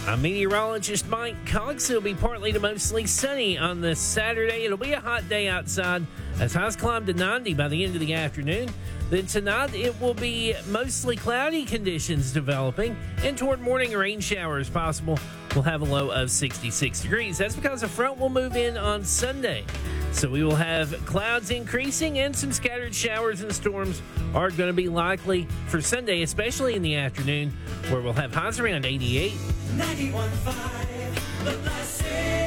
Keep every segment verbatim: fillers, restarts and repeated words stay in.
I'm meteorologist Mike Cox. It'll be partly to mostly sunny on this Saturday. It'll be a hot day outside as highs climb to ninety by the end of the afternoon. Then tonight it will be mostly cloudy conditions developing, and toward morning rain showers possible. We'll have a low of sixty-six degrees. That's because a front will move in on Sunday. So we will have clouds increasing, and some scattered showers and storms are going to be likely for Sunday, especially in the afternoon, where we'll have highs around eighty-eight. ninety-one point five, The Blessing.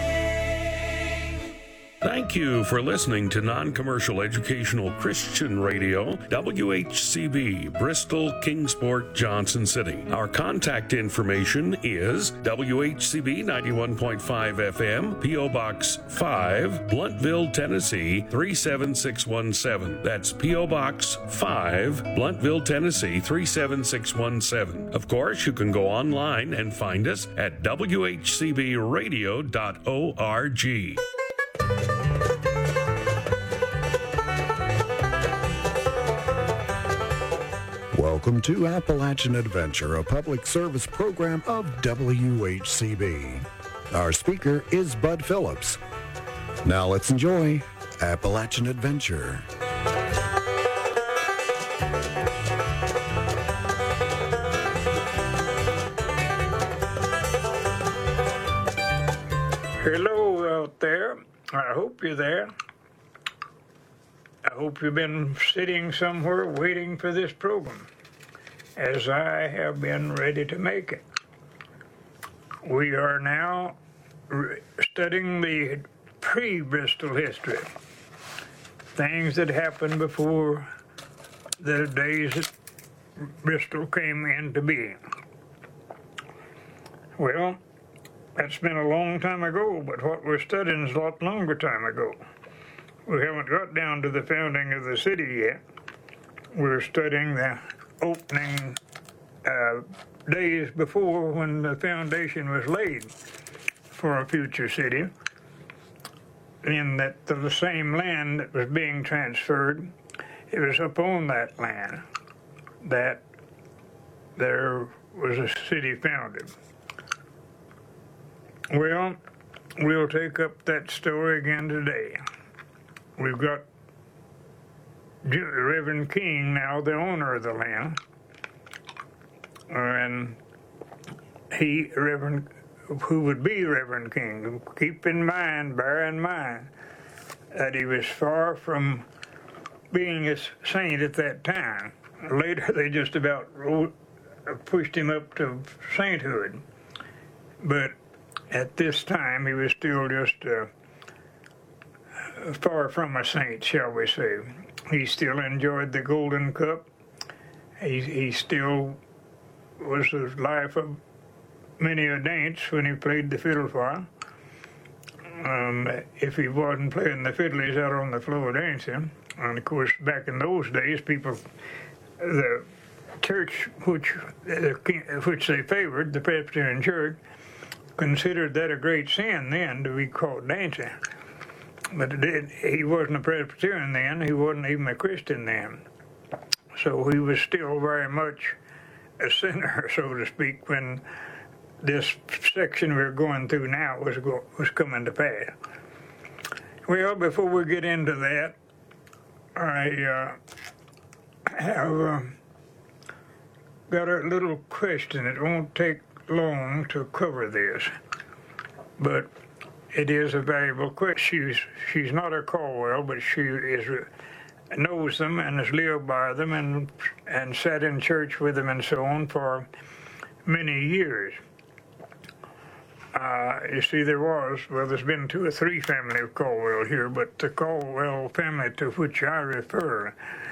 Thank you for listening to Non-Commercial Educational Christian Radio, W H C B, Bristol, Kingsport, Johnson City. Our contact information is W H C B ninety-one point five F M, P O. Box five, Bluntville, Tennessee three seven six one seven. That's P O. Box five, Bluntville, Tennessee three seven six one seven. Of course, you can go online and find us at w h c b radio dot org. Welcome to Appalachian Adventure, a public service program of W H C B. Our speaker is Bud Phillips. Now let's enjoy Appalachian Adventure. Hello out there. I hope you're there. I hope you've been sitting somewhere waiting for this program, as I have been ready to make it. We are now re- studying the pre-Bristol history, things that happened before the days that Bristol came into being. Well, that's been a long time ago, but what we're studying is a lot longer time ago. We haven't got down to the founding of the city yet. We're studying the opening uh, days before, when the foundation was laid for a future city, in that the same land that was being transferred, it was upon that land that there was a city founded. Well, we'll take up that story again today. We've got Reverend King now, the owner of the land, and he, Reverend, who would be Reverend King, keep in mind, bear in mind, that he was far from being a saint at that time. Later, they just about wrote, pushed him up to sainthood, but at this time, he was still just uh, far from a saint, shall we say. He still enjoyed the golden cup. He, he still was the life of many a dance when he played the fiddle for. Um, if he wasn't playing the fiddle, he's out on the floor dancing. And of course, back in those days, people, the church which, uh, which they favored, the Presbyterian Church, considered that a great sin then to be caught dancing. But it did, he wasn't a Presbyterian then, he wasn't even a Christian then. So he was still very much a sinner, so to speak, when this section we're going through now was go, was coming to pass. Well, before we get into that, I uh, have uh, got a little question. It won't take long to cover this, but it is a valuable question. She's, she's not a Caldwell, but she is knows them and has lived by them and and sat in church with them and so on for many years. Uh, you see, there was, well, there's been two or three family of Caldwell here, but the Caldwell family to which I refer